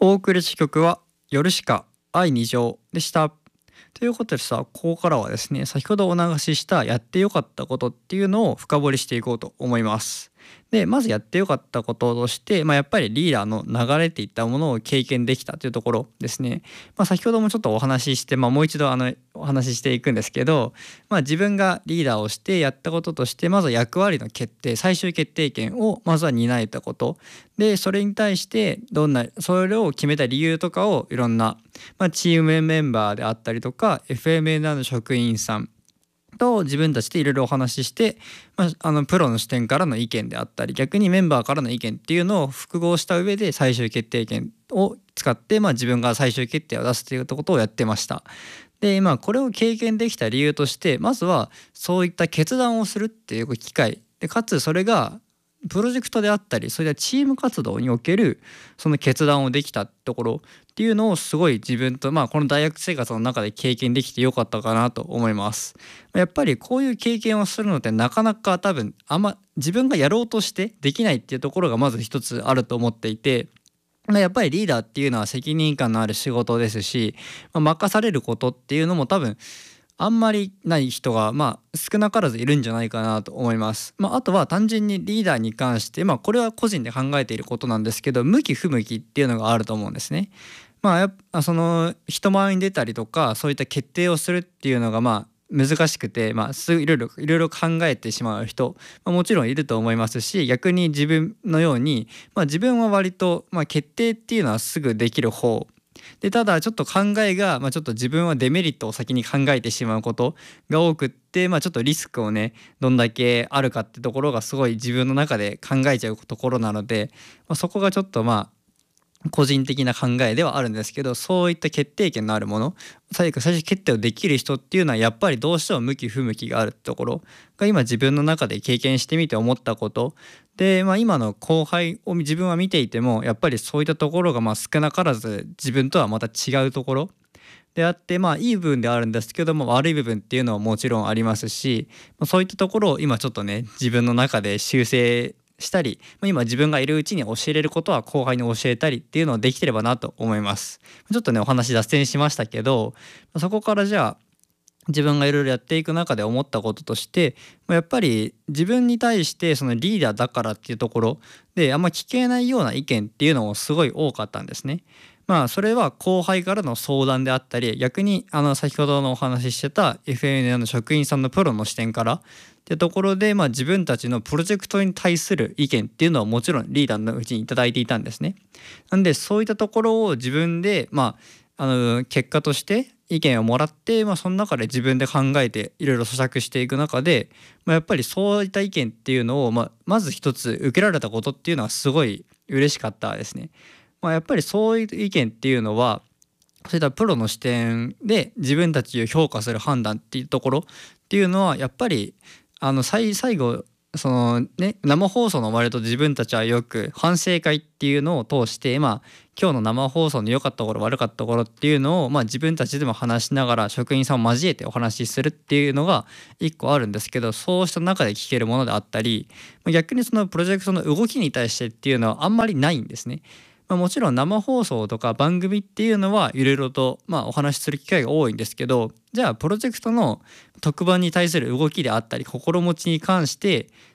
お送りした曲はヨルシカ愛二乗でした。ということでさ、ここからはですね、先ほどお流ししたやってよかったことっていうのを深掘りしていこうと思います。でまずやってよかったこととして、やっぱりリーダーの流れっていったものを経験できたというところですね。先ほどもちょっとお話しして、もう一度お話ししていくんですけど、自分がリーダーをしてやったこととして、まずは役割の決定、最終決定権をまずは担えたことで、それに対してそれを決めた理由とかをいろんな、チームメンバーであったりとか FMNR の職員さんと自分たちでいろいろお話しして、プロの視点からの意見であったり、逆にメンバーからの意見っていうのを複合した上で最終決定権を使って、自分が最終決定を出すということをやってました。でこれを経験できた理由として、まずはそういった決断をするっていう機会で、かつそれがプロジェクトであったり、そういったチーム活動におけるその決断をできたところっていうのをすごい自分と、この大学生活の中で経験できてよかったかなと思います。やっぱりこういう経験をするのってなかなか多分自分がやろうとしてできないっていうところがまず一つあると思っていて、やっぱりリーダーっていうのは責任感のある仕事ですし、任されることっていうのも多分あんまりない人が少なからずいるんじゃないかなと思います。あとは単純にリーダーに関して、これは個人で考えていることなんですけど、向き不向きっていうのがあると思うんですね。やっぱその人前に出たりとか、そういった決定をするっていうのが難しくて、すぐいろいろ考えてしまう人、もちろんいると思いますし、逆に自分のように、自分は割と、決定っていうのはすぐできる方で、ただちょっと考えが、ちょっと自分はデメリットを先に考えてしまうことが多くって、ちょっとリスクをねどんだけあるかってところがすごい自分の中で考えちゃうところなので、そこがちょっと個人的な考えではあるんですけど、そういった決定権のあるもの、最終決定をできる人っていうのはやっぱりどうしても向き不向きがあるところが今自分の中で経験してみて思ったことで、今の後輩を自分は見ていてもやっぱりそういったところが少なからず自分とはまた違うところであって、いい部分ではあるんですけども、悪い部分っていうのはもちろんありますし、そういったところを今ちょっとね自分の中で修正したり、今自分がいるうちに教えれることは後輩に教えたりっていうのをできてればなと思います。ちょっとねお話脱線しましたけど、そこからじゃあ自分がいろいろやっていく中で思ったこととして、やっぱり自分に対してそのリーダーだからっていうところであんま聞けないような意見っていうのもすごい多かったんですね。それは後輩からの相談であったり、逆に先ほどのお話ししてた FNN の職員さんのプロの視点からってところで、自分たちのプロジェクトに対する意見っていうのはもちろんリーダーのうちにいただいていたんですね。なんでそういったところを自分で結果として意見をもらって、その中で自分で考えていろいろ咀嚼していく中で、やっぱりそういった意見っていうのをまず一つ受けられたことっていうのはすごい嬉しかったですね。やっぱりそういう意見っていうのはそういったプロの視点で自分たちを評価する判断っていうところっていうのはやっぱり最後生放送の終わりと自分たちはよく反省会っていうのを通して、今日の生放送の良かったところ悪かったところっていうのを、自分たちでも話しながら職員さんを交えてお話しするっていうのが一個あるんですけど、そうした中で聞けるものであったり、逆にそのプロジェクトの動きに対してっていうのはあんまりないんですね。もちろん生放送とか番組っていうのはいろいろとお話しする機会が多いんですけど、じゃあプロジェクトの特番に対する動きであったり心持ちに関して